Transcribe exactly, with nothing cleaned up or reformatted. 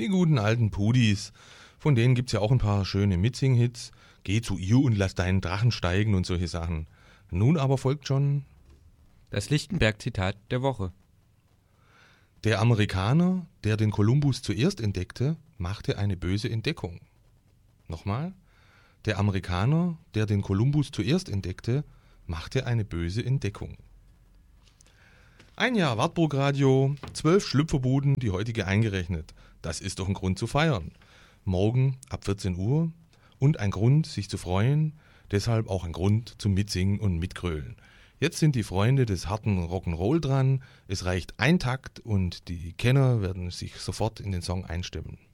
Die guten alten Pudis. Von denen gibt's ja auch ein paar schöne Mitsing-Hits. Geh zu ihr und lass deinen Drachen steigen und solche Sachen. Nun aber folgt schon das Lichtenberg-Zitat der Woche. Der Amerikaner, der den Kolumbus zuerst entdeckte, machte eine böse Entdeckung. Nochmal. Der Amerikaner, der den Kolumbus zuerst entdeckte, machte eine böse Entdeckung. Ein Jahr Wartburg-Radio, zwölf Schlüpferbuden, die heutige eingerechnet. Das ist doch ein Grund zu feiern. Morgen ab vierzehn Uhr und ein Grund, sich zu freuen, deshalb auch ein Grund zum Mitsingen und Mitgrölen. Jetzt sind die Freunde des harten Rock'n'Roll dran, es reicht ein Takt und die Kenner werden sich sofort in den Song einstimmen.